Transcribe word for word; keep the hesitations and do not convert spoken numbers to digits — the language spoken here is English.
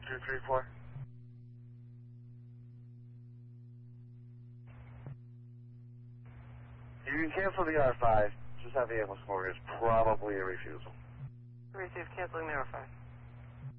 two three four. You can cancel the R five. Just have the ambulance score is probably a refusal. Receive canceling the R five.